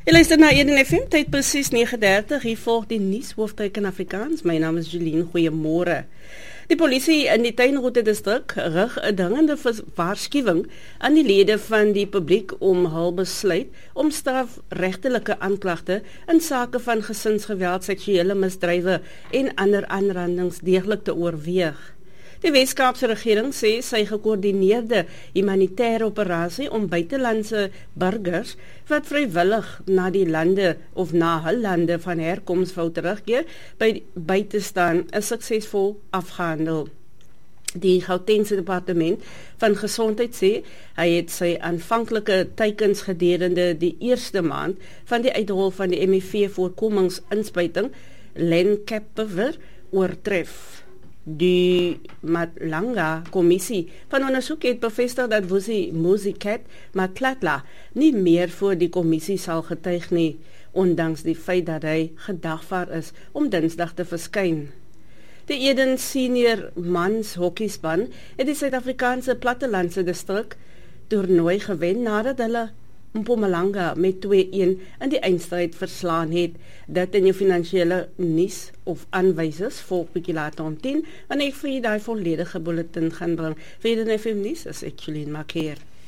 Jy luister na Eden FM, tyd presies 9:30, hier volg die nuushoofdryk in Afrikaans. My naam is Jeline, goeiemôre. Die polisie in die Tuinroete distrik rig 'n dringende waarskuwing aan die lede van die publiek om hul besluit om strafregtelike aanklagte in sake van gesinsgeweld, seksuele misdrywe en ander aanrandings deeglik te oorweeg. Die Weskaapse regering sê sy gekoördineerde humanitêre operasie om buitelandse burgers wat vrywillig na die lande of na hul lande van herkoms wou terugkeer by te staan is suksesvol afgehandel. Die Gautengse departement van gesondheid sê hy het sy aanvanklike teikens gedurende die eerste maand van die uitrol van die HIV voorkomingsinspuiting Lencapaver oortref. Die Matlanga Kommissie van ondersoek het bevestig dat Vusi Musicat Matlatla nie meer voor die kommissie sal getuig nie, ondanks die feit dat hy gedagvaar is om Dinsdag te verskyn. Die Eden Senior Mans hokkiespan het die Suid-Afrikaanse plattelandse distrik toernooi gewen nadat hulle Mpumalanga met 2-1 in die eindstryd verslaan het. Dit in jou finansiële nuus of aanwysers volg bietjie later om 10, wanneer ek vir jy die volledige bulletin gaan bring. Vir die FM nuus is ek Jeline Markeer.